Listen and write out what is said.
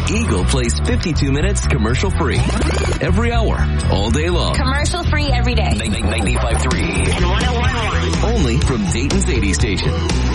The Eagle plays 52 minutes commercial-free. Every hour, all day long. Commercial-free every day. 95.3. And 101.1. Only from Dayton's 80 station.